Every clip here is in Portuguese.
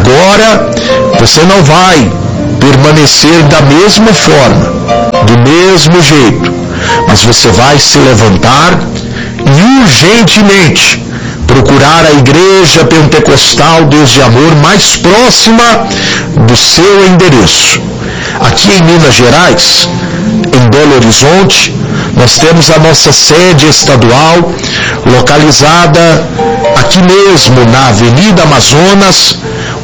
agora você não vai permanecer da mesma forma, do mesmo jeito, mas você vai se levantar e urgentemente procurar a igreja pentecostal Deus de Amor mais próxima do seu endereço. Aqui em Minas Gerais, em Belo Horizonte, nós temos a nossa sede estadual localizada aqui mesmo na Avenida Amazonas,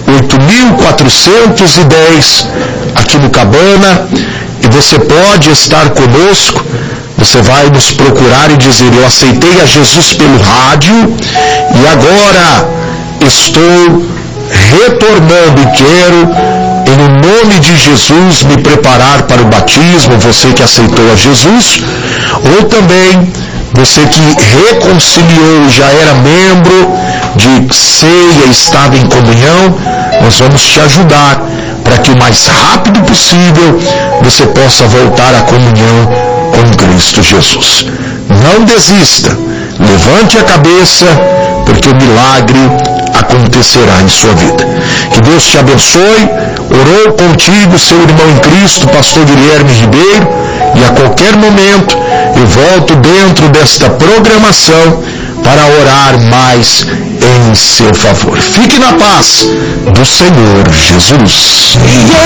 8.410, aqui no Cabana, e você pode estar conosco. Você vai nos procurar e dizer: eu aceitei a Jesus pelo rádio e agora estou retornando e quero, em nome de Jesus, me preparar para o batismo, você que aceitou a Jesus, ou também você que reconciliou, já era membro de ceia, estava em comunhão. Nós vamos te ajudar para que o mais rápido possível você possa voltar à comunhão com Cristo Jesus. Não desista, levante a cabeça, porque o milagre acontecerá em sua vida. Que Deus te abençoe. Orou contigo seu irmão em Cristo, pastor Guilherme Ribeiro, e a qualquer momento eu volto dentro desta programação para orar mais em seu favor. Fique na paz do Senhor Jesus.